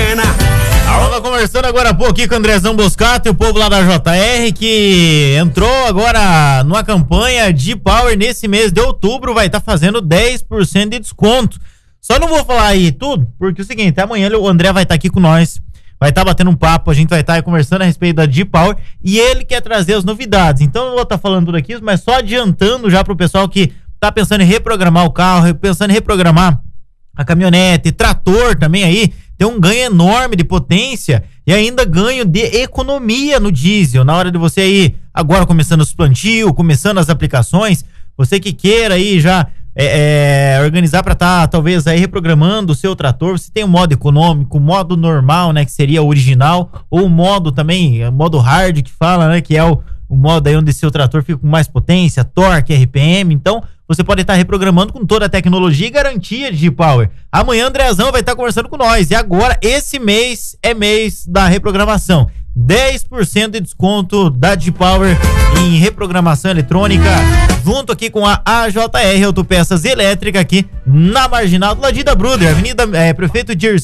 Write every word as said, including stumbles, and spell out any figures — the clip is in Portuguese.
moderna. Tava conversando agora há pouco aqui com o Andrezão Boscato e o povo lá da J R, que entrou agora numa campanha de Power nesse mês de outubro, vai estar tá fazendo dez por cento de desconto. Só não vou falar aí tudo, porque é o seguinte, amanhã o André vai estar tá aqui com nós, vai estar tá batendo um papo, a gente vai estar tá conversando a respeito da G-Power e ele quer trazer as novidades. Então eu não vou estar tá falando tudo aqui, mas só adiantando já pro pessoal que tá pensando em reprogramar o carro, pensando em reprogramar a caminhonete, trator também aí, tem um ganho enorme de potência e ainda ganho de economia no diesel. Na hora de você aí, agora começando os plantios, começando as aplicações, você que queira aí já é, é, organizar para estar tá, talvez aí reprogramando o seu trator, você tem o modo econômico, o modo normal, né, que seria o original, ou o modo também, o modo hard que fala, né, que é o, o modo aí onde seu trator fica com mais potência, torque, R P M. Então você pode estar reprogramando com toda a tecnologia e garantia de G-Power. Amanhã Andrezão vai estar conversando com nós. E agora, esse mês é mês da reprogramação. dez por cento de desconto da G-Power em reprogramação eletrônica, junto aqui com a A J R Autopeças Elétrica, aqui na Marginal do ladinho da Bruder, Avenida é, Prefeito Dirceu